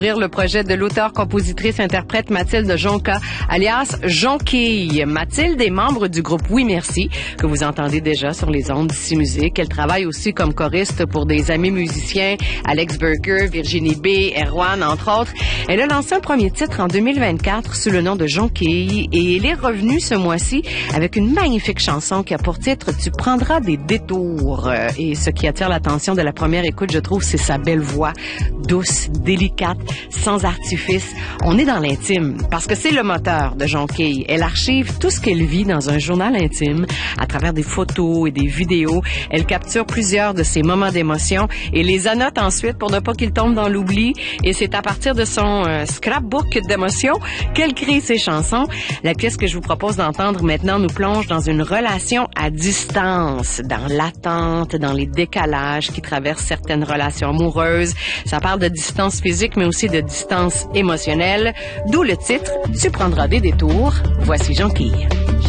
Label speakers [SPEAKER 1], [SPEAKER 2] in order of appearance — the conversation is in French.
[SPEAKER 1] Le projet de l'auteur-compositrice-interprète Mathilde Jonca, alias Jonquille. Mathilde est membre du groupe Oui Merci, que vous entendez déjà sur les ondes d'Ici Musique. Elle travaille aussi comme choriste pour des amis musiciens, Alex Burger, Virginie B, Erwan, entre autres. Elle a lancé un premier titre en 2024 sous le nom de Jonquille et elle est revenue ce mois-ci avec une magnifique chanson qui a pour titre « Tu prendras des détours ». Et ce qui attire l'attention de la première écoute, je trouve, c'est sa belle voix, douce, délicate, sans artifice. On est dans l'intime parce que c'est le moteur de Jonquille. Elle archive tout ce qu'elle vit dans un journal intime à travers des photos et des vidéos. Elle capture plusieurs de ses moments d'émotion et les annote ensuite pour ne pas qu'ils tombent dans l'oubli. Et c'est à partir de son scrapbook d'émotions qu'elle crée ses chansons. La pièce que je vous propose d'entendre maintenant nous plonge dans une relation à distance, dans l'attente, dans les décalages qui traversent certaines relations amoureuses. Ça parle de distance physique, mais aussi de distance émotionnelle, d'où le titre « Tu prendras des détours ». Voici Jonquille.